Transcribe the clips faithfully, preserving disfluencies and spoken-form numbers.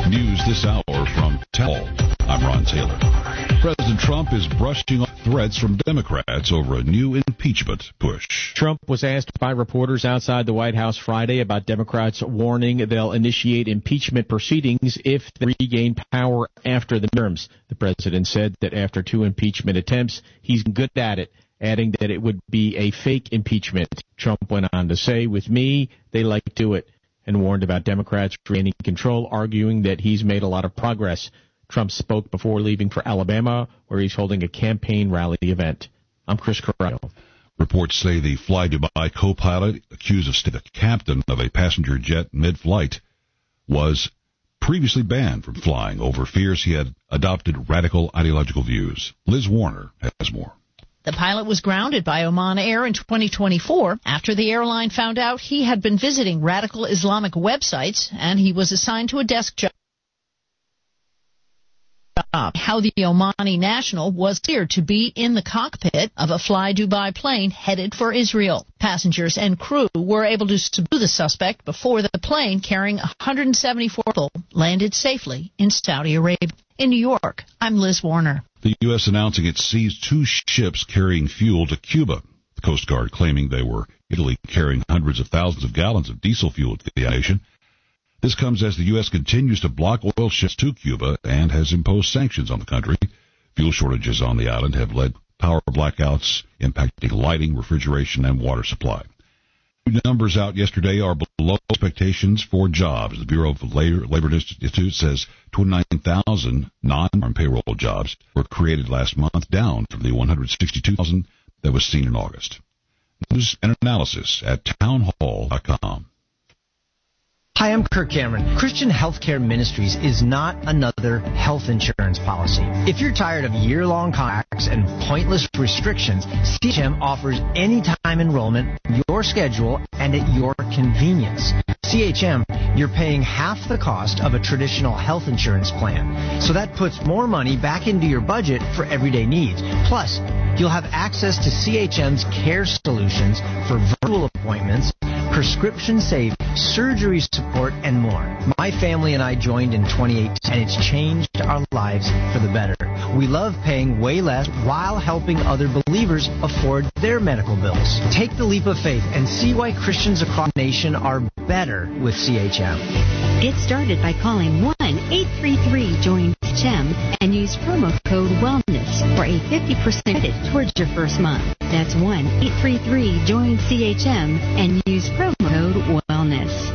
News this hour from Tell. I'm Ron Taylor. President Trump is brushing off threats from Democrats over a new impeachment push. Trump was asked by reporters outside the White House Friday about Democrats warning they'll initiate impeachment proceedings if they regain power after the midterms. The president said that after two impeachment attempts, he's good at it, adding that it would be a fake impeachment. Trump went on to say, with me, they like to do it, and warned about Democrats regaining control, arguing that he's made a lot of progress. Trump spoke before leaving for Alabama, where he's holding a campaign rally event. I'm Chris Corrado. Reports say the Fly Dubai co-pilot, accused of stealing the captain of a passenger jet mid-flight, was previously banned from flying over fears he had adopted radical ideological views. Liz Warner has more. The pilot was grounded by Oman Air in twenty twenty-four after the airline found out he had been visiting radical Islamic websites, and he was assigned to a desk job. How the Omani national was cleared to be in the cockpit of a Fly Dubai plane headed for Israel. Passengers and crew were able to subdue the suspect before the plane carrying one hundred seventy-four people landed safely in Saudi Arabia. In New York, I'm Liz Warner. The U S announcing it seized two ships carrying fuel to Cuba. The Coast Guard claiming they were Italy carrying hundreds of thousands of gallons of diesel fuel to the nation. This comes as the U S continues to block oil ships to Cuba and has imposed sanctions on the country. Fuel shortages on the island have led power blackouts, impacting lighting, refrigeration, and water supply. Numbers out yesterday are below expectations for jobs. The Bureau of Labor, Labor Institute says twenty-nine thousand non-farm payroll jobs were created last month, down from the one hundred sixty-two thousand that was seen in August. News and analysis at townhall dot com. Hi, I'm Kirk Cameron. Christian Healthcare Ministries is not another health insurance policy. If you're tired of year-long contracts and pointless restrictions, C H M offers anytime enrollment, your schedule, and at your convenience. C H M, you're paying half the cost of a traditional health insurance plan. So that puts more money back into your budget for everyday needs. Plus, you'll have access to C H M's care solutions for virtual appointments, prescription save, surgery support, and more. My family and I joined in twenty eighteen, and it's changed our lives for the better. We love paying way less while helping other believers afford their medical bills. Take the leap of faith and see why Christians across the nation are better with C H M. Get started by calling one eight three three join C H M and use promo code WELLNESS for a fifty percent credit towards your first month. That's one eight three three join C H M and use promo code WELLNESS.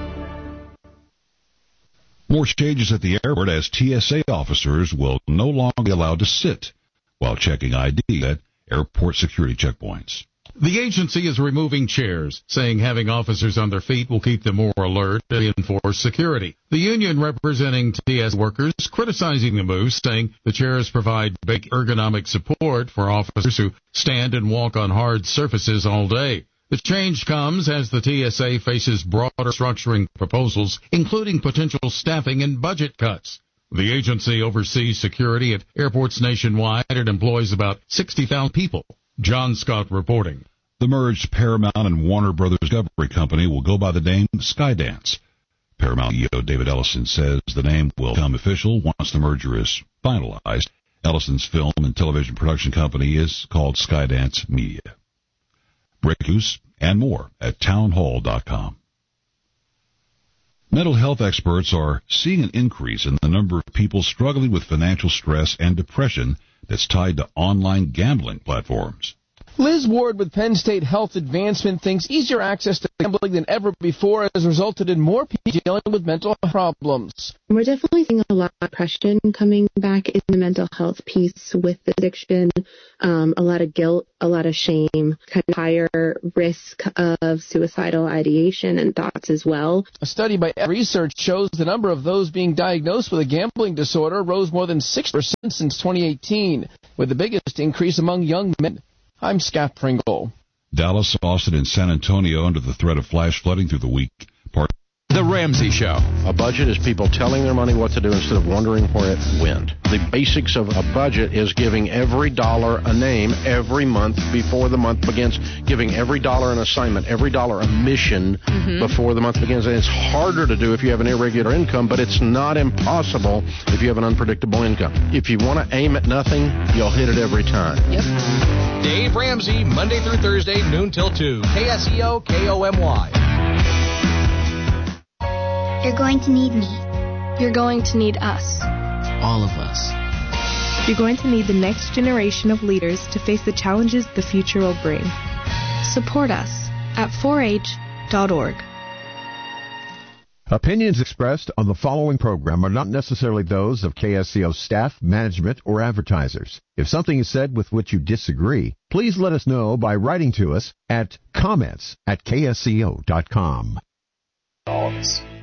More changes at the airport as T S A officers will no longer be allowed to sit while checking I D at airport security checkpoints. The agency is removing chairs, saying having officers on their feet will keep them more alert and enforce security. The union representing T S A workers criticizing the move, saying the chairs provide basic ergonomic support for officers who stand and walk on hard surfaces all day. The change comes as the T S A faces broader structuring proposals, including potential staffing and budget cuts. The agency oversees security at airports nationwide and employs about sixty thousand people. John Scott reporting. The merged Paramount and Warner Brothers Discovery Company will go by the name Skydance. Paramount C E O David Ellison says the name will become official once the merger is finalized. Ellison's film and television production company is called Skydance Media. Break news and more at townhall dot com. Mental health experts are seeing an increase in the number of people struggling with financial stress and depression that's tied to online gambling platforms. Liz Ward with Penn State Health Advancement thinks easier access to gambling than ever before has resulted in more people dealing with mental health problems. We're definitely seeing a lot of depression coming back in the mental health piece with addiction, um, a lot of guilt, a lot of shame, kind of higher risk of suicidal ideation and thoughts as well. A study by research shows the number of those being diagnosed with a gambling disorder rose more than six percent since twenty eighteen, with the biggest increase among young men. I'm Scott Pringle. Dallas, Austin, and San Antonio under the threat of flash flooding through the week. Part The Ramsey Show. A budget is people telling their money what to do instead of wondering where it went. The basics of a budget is giving every dollar a name every month before the month begins, giving every dollar an assignment, every dollar a mission mm-hmm. before the month begins. And it's harder to do if you have an irregular income, but it's not impossible if you have an unpredictable income. If you want to aim at nothing, you'll hit it every time. Yep. Dave Ramsey, Monday through Thursday, noon till two. K S E O, K O M Y. You're going to need me. You're going to need us. All of us. You're going to need the next generation of leaders to face the challenges the future will bring. Support us at four H dot org. Opinions expressed on the following program are not necessarily those of K S C O staff, management, or advertisers. If something is said with which you disagree, please let us know by writing to us at comments at K S C O dot com. All of us.